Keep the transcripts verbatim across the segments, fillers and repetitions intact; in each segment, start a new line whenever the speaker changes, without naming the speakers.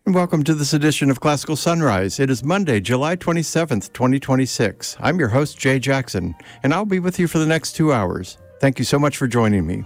And welcome to this edition of Classical Sunrise. It is Monday, July twenty-seventh, twenty twenty-six. I'm your host, Jay Jackson, and I'll be with you for the next two hours. Thank you so much for joining me.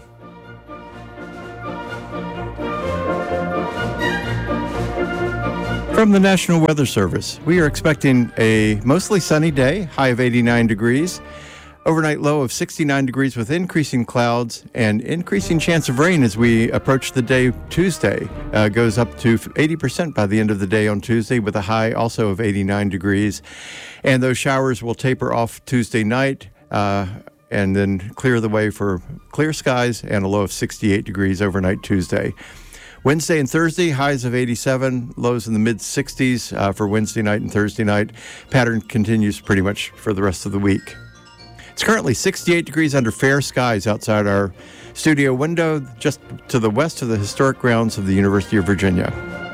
From the National Weather Service, we are expecting a mostly sunny day, high of eighty-nine degrees. Overnight low of sixty-nine degrees with increasing clouds and increasing chance of rain as we approach the day Tuesday. Uh, goes up to eighty percent by the end of the day on Tuesday with a high also of eighty-nine degrees. And those showers will taper off Tuesday night uh, and then clear the way for clear skies and a low of sixty-eight degrees overnight Tuesday. Wednesday and Thursday, highs of eighty-seven, lows in the mid-sixties uh, for Wednesday night and Thursday night. Pattern continues pretty much for the rest of the week. It's currently sixty-eight degrees under fair skies outside our studio window, just to the west of the historic grounds of the University of Virginia.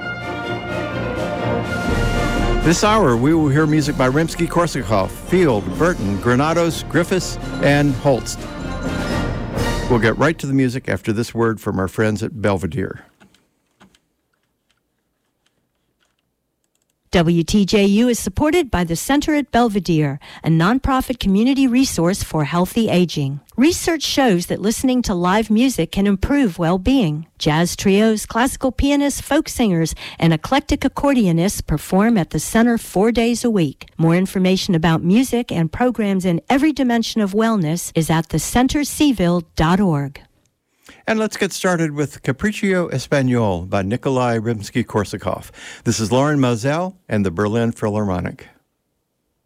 This hour, we will hear music by Rimsky-Korsakov, Field, Burton, Granados, Griffiths, and Holst. We'll get right to the music after this word from our friends at Belvedere.
W T J U is supported by the Center at Belvedere, a nonprofit community resource for healthy aging. Research shows that listening to live music can improve well-being. Jazz trios, classical pianists, folk singers, and eclectic accordionists perform at the center four days a week. More information about music and programs in every dimension of wellness is at the center c ville dot org.
And let's get started with Capriccio Espagnol by Nikolai Rimsky-Korsakov. This is Lauren Moselle and the Berlin Philharmonic.